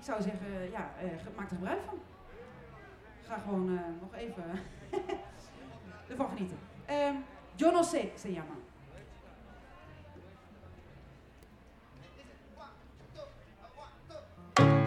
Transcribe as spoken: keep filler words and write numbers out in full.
zou zeggen, ja, uh, maak er gebruik van. Ga gewoon uh, nog even ervan genieten. Um, Yo no sé se llama.